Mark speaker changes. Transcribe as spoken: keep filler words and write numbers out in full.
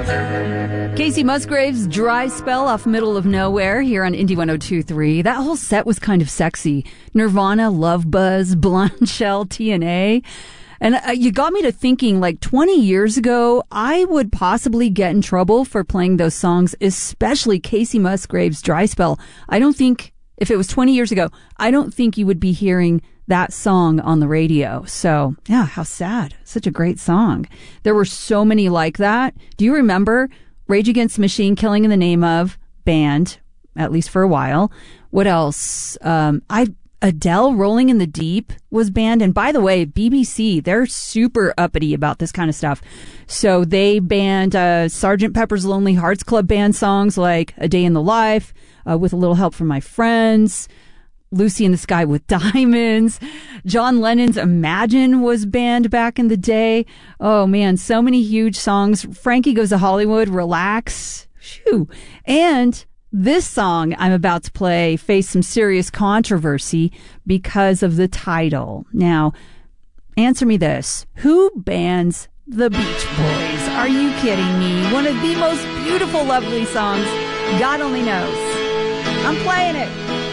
Speaker 1: Casey Musgraves' Dry Spell off Middle of Nowhere here on Indie one oh two point three. That whole set was kind of sexy. Nirvana, Love Buzz, Blonde Shell, T N A. And uh, you got me to thinking, like, twenty years ago, I would possibly get in trouble for playing those songs, especially Casey Musgraves' Dry Spell. I don't think, if it was twenty years ago, I don't think you would be hearing that song on the radio. So, yeah, how sad. Such a great song. There were so many like that. Do you remember Rage Against the Machine, Killing in the Name of, banned, at least for a while? What else? Um, I... Adele, Rolling in the Deep was banned. And by the way, B B C, they're super uppity about this kind of stuff. So they banned uh, Sergeant Pepper's Lonely Hearts Club Band songs like A Day in the Life, uh, With a Little Help from My Friends, Lucy in the Sky with Diamonds. John Lennon's Imagine was banned back in the day. Oh man, so many huge songs. Frankie Goes to Hollywood, Relax. Phew. And this song I'm about to play faced some serious controversy because of the title. Now, answer me this. Who bans the Beach Boys? Are you kidding me? One of the most beautiful, lovely songs God only knows. I'm playing it.